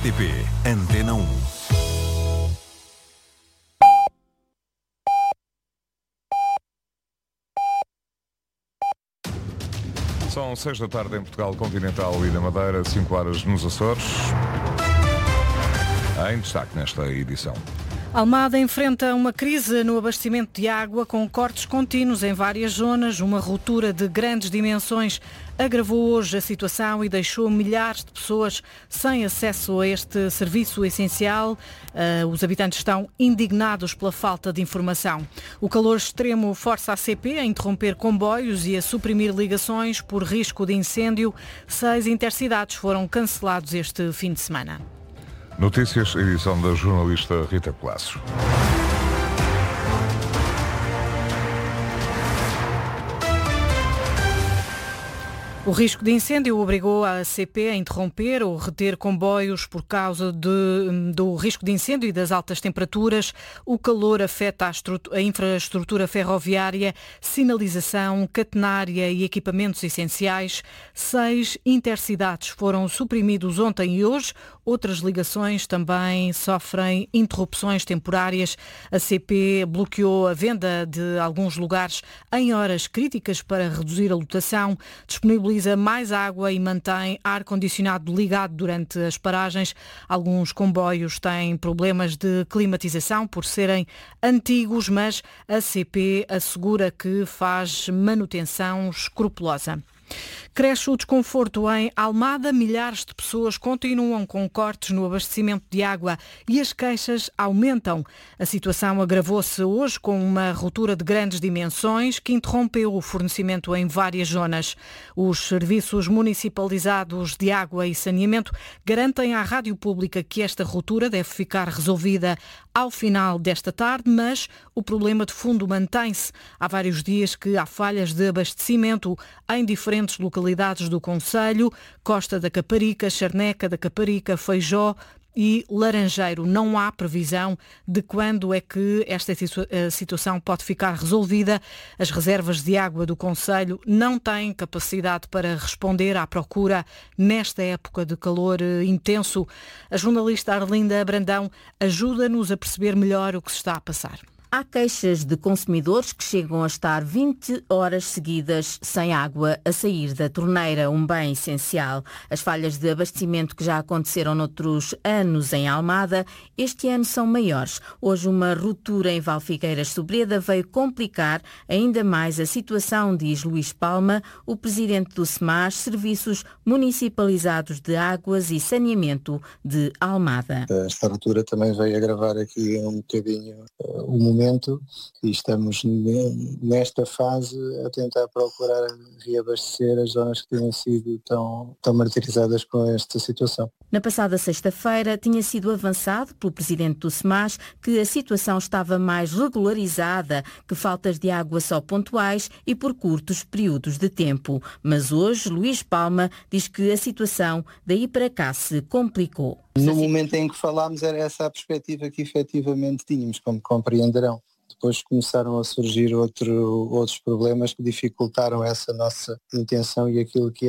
RTP Antena 1. São 6 da tarde em Portugal Continental e na Madeira, 5 horas nos Açores. Em destaque nesta edição. Almada enfrenta uma crise no abastecimento de água com cortes contínuos em várias zonas. Uma ruptura de grandes dimensões agravou hoje a situação e deixou milhares de pessoas sem acesso a este serviço essencial. Os habitantes estão indignados pela falta de informação. O calor extremo força a CP a interromper comboios e a suprimir ligações por risco de incêndio. 6 intercidades foram cancelados este fim de semana. Notícias, edição da jornalista Rita Colasso. O risco de incêndio obrigou a CP a interromper ou reter comboios por causa do risco de incêndio e das altas temperaturas. O calor afeta a infraestrutura ferroviária, sinalização, catenária e equipamentos essenciais. 6 intercidades foram suprimidos ontem e hoje. Outras ligações também sofrem interrupções temporárias. A CP bloqueou a venda de alguns lugares em horas críticas para reduzir a lotação, disponibiliza mais água e mantém ar-condicionado ligado durante as paragens. Alguns comboios têm problemas de climatização por serem antigos, mas a CP assegura que faz manutenção escrupulosa. Cresce o desconforto em Almada, milhares de pessoas continuam com cortes no abastecimento de água e as queixas aumentam. A situação agravou-se hoje com uma ruptura de grandes dimensões que interrompeu o fornecimento em várias zonas. Os serviços municipalizados de água e saneamento garantem à Rádio Pública que esta ruptura deve ficar resolvida ao final desta tarde, mas o problema de fundo mantém-se. Há vários dias que há falhas de abastecimento em diferentes localidades do concelho: Costa da Caparica, Charneca da Caparica, Feijó e Laranjeiro. Não há previsão de quando é que esta situação pode ficar resolvida. As reservas de água do concelho não têm capacidade para responder à procura nesta época de calor intenso. A jornalista Arlinda Brandão ajuda-nos a perceber melhor o que se está a passar. Há queixas de consumidores que chegam a estar 20 horas seguidas sem água a sair da torneira, um bem essencial. As falhas de abastecimento que já aconteceram noutros anos em Almada, este ano são maiores. Hoje uma ruptura em Valfigueiras Sobreda veio complicar ainda mais a situação, diz Luís Palma, o presidente do SEMAS, Serviços Municipalizados de Águas e Saneamento de Almada. Esta ruptura também veio agravar aqui um bocadinho o momento e estamos nesta fase a tentar procurar reabastecer as zonas que têm sido tão martirizadas com esta situação. Na passada sexta-feira tinha sido avançado pelo presidente do SEMAS que a situação estava mais regularizada, que faltas de água só pontuais e por curtos períodos de tempo. Mas hoje Luís Palma diz que a situação daí para cá se complicou. No momento em que falámos era essa a perspectiva que efetivamente tínhamos, como compreenderão. Depois começaram a surgir outros problemas que dificultaram essa nossa intenção e aquilo que